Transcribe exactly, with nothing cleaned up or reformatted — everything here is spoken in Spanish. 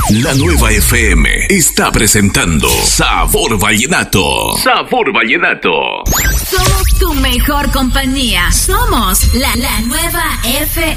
La Nueva F M está presentando Sabor Vallenato. Sabor Vallenato. Somos tu mejor compañía. Somos la, la Nueva F